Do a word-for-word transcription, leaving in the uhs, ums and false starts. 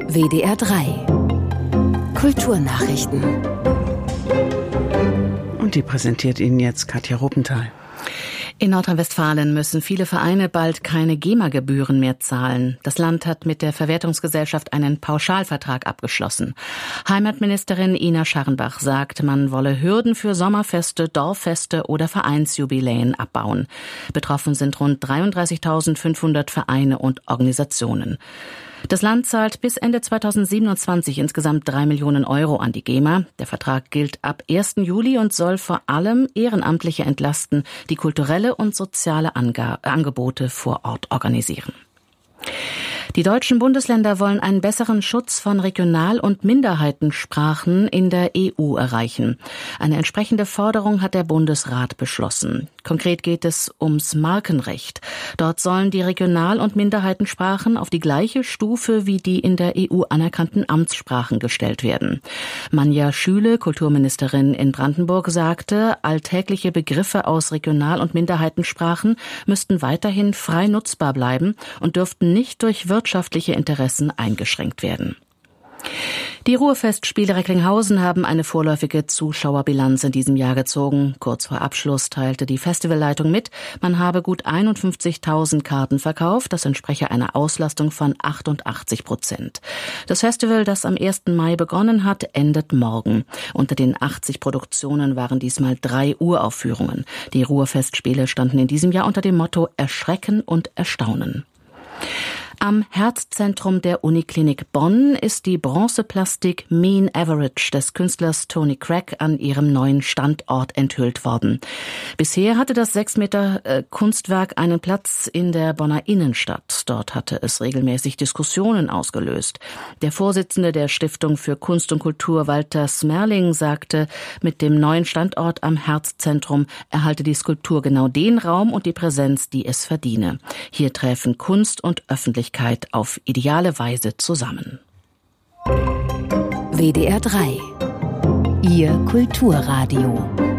W D R drei Kulturnachrichten. Und die präsentiert Ihnen jetzt Katja Ruppenthal. In Nordrhein-Westfalen müssen viele Vereine bald keine GEMA-Gebühren mehr zahlen. Das Land hat mit der Verwertungsgesellschaft einen Pauschalvertrag abgeschlossen. Heimatministerin Ina Scharrenbach sagt, man wolle Hürden für Sommerfeste, Dorffeste oder Vereinsjubiläen abbauen. Betroffen sind rund dreiunddreißigtausendfünfhundert Vereine und Organisationen. Das Land zahlt bis Ende zweitausendsiebenundzwanzig insgesamt drei Millionen Euro an die GEMA. Der Vertrag gilt ab ersten Juli und soll vor allem Ehrenamtliche entlasten, die kulturelle und soziale Anga- Angebote vor Ort organisieren. Die deutschen Bundesländer wollen einen besseren Schutz von Regional- und Minderheitensprachen in der E U erreichen. Eine entsprechende Forderung hat der Bundesrat beschlossen. Konkret geht es ums Markenrecht. Dort sollen die Regional- und Minderheitensprachen auf die gleiche Stufe wie die in der E U anerkannten Amtssprachen gestellt werden. Manja Schüle, Kulturministerin in Brandenburg, sagte, alltägliche Begriffe aus Regional- und Minderheitensprachen müssten weiterhin frei nutzbar bleiben und dürften nicht durch wirtschaftliche Interessen eingeschränkt werden. Die Ruhrfestspiele Recklinghausen haben eine vorläufige Zuschauerbilanz in diesem Jahr gezogen. Kurz vor Abschluss teilte die Festivalleitung mit, man habe gut einundfünfzigtausend Karten verkauft. Das entspreche einer Auslastung von achtundachtzig Prozent. Das Festival, das am ersten Mai begonnen hat, endet morgen. Unter den achtzig Produktionen waren diesmal drei Uraufführungen. Die Ruhrfestspiele standen in diesem Jahr unter dem Motto Erschrecken und Erstaunen. Am Herzzentrum der Uniklinik Bonn ist die Bronzeplastik Mean Average des Künstlers Tony Craig an ihrem neuen Standort enthüllt worden. Bisher hatte das sechs Meter äh, Kunstwerk einen Platz in der Bonner Innenstadt. Dort hatte es regelmäßig Diskussionen ausgelöst. Der Vorsitzende der Stiftung für Kunst und Kultur, Walter Smerling, sagte, mit dem neuen Standort am Herzzentrum erhalte die Skulptur genau den Raum und die Präsenz, die es verdiene. Hier treffen Kunst und Öffentlichkeit auf ideale Weise zusammen. W D R drei Ihr Kulturradio.